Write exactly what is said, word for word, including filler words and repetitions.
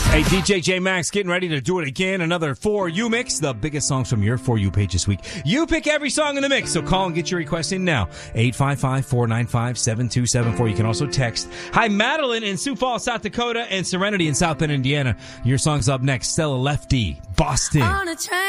Hey, D J J Max getting ready to do it again. Another For You mix, the biggest songs from your For You page this week. You pick every song in the mix, so call and get your request in now. eight five five, four nine five, seven two seven four. You can also text. Hi, Madeline in Sioux Falls, South Dakota, and Serenity in South Bend, Indiana. Your song's up next. Stella Lefty, Boston.